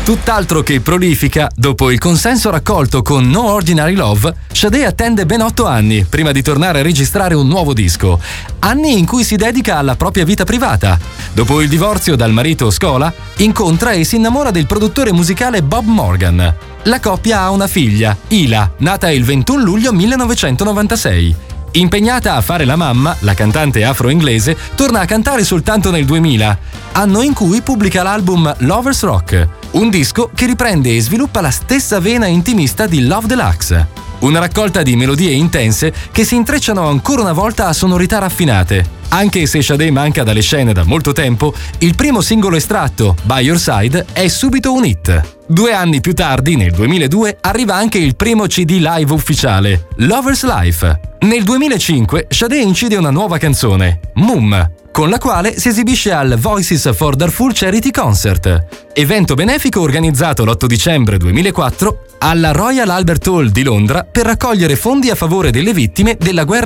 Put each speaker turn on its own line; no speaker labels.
Tutt'altro che prolifica, dopo il consenso raccolto con No Ordinary Love, Sade attende ben 8 anni prima di tornare a registrare un nuovo disco. Anni in cui si dedica alla propria vita privata. Dopo il divorzio dal marito Scola, incontra e si innamora del produttore musicale Bob Morgan. La coppia ha una figlia, Ila, nata il 21 luglio 1996. Impegnata a fare la mamma, la cantante afro-inglese torna a cantare soltanto nel 2000, anno in cui pubblica l'album Lovers Rock, un disco che riprende e sviluppa la stessa vena intimista di Love Deluxe. Una raccolta di melodie intense che si intrecciano ancora una volta a sonorità raffinate. Anche se Sade manca dalle scene da molto tempo, il primo singolo estratto, By Your Side, è subito un hit. 2 anni più tardi, nel 2002, arriva anche il primo CD live ufficiale, Lover's Life. Nel 2005 Sade incide una nuova canzone, Mum, con la quale si esibisce al Voices for Darfur Charity Concert, evento benefico organizzato l'8 dicembre 2004 alla Royal Albert Hall di Londra per raccogliere fondi a favore delle vittime della guerra